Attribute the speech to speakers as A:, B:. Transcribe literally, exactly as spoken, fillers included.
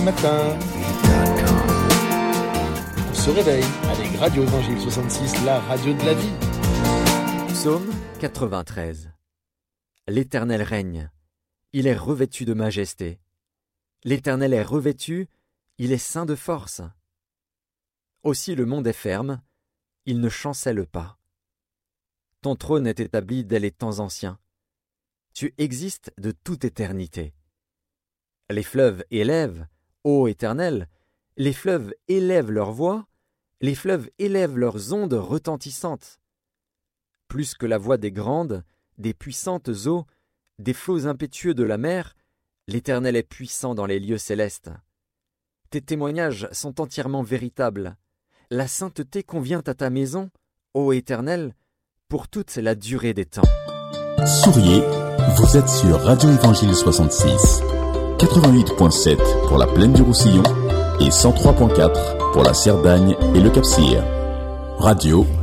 A: les matins. On se réveille avec Radio Évangile soixante-six, la radio de la vie.
B: Psaume quatre-vingt-treize. L'Éternel règne, il est revêtu de majesté. L'Éternel est revêtu, il est ceint de force. Aussi le monde est ferme, il ne chancelle pas. Ton trône est établi dès les temps anciens. Tu existes de toute éternité. Les fleuves élèvent, ô Éternel, les fleuves élèvent leur voix, les fleuves élèvent leurs ondes retentissantes. Plus que la voix des grandes, des puissantes eaux, des flots impétueux de la mer, l'Éternel est puissant dans les lieux célestes. Tes témoignages sont entièrement véritables. La sainteté convient à ta maison, ô Éternel, pour toute la durée des temps.
C: Souriez, vous êtes sur Radio Évangile soixante-six, quatre-vingt-huit virgule sept pour la plaine du Roussillon et cent trois virgule quatre pour la Cerdagne et le Cap-Cyr. Radio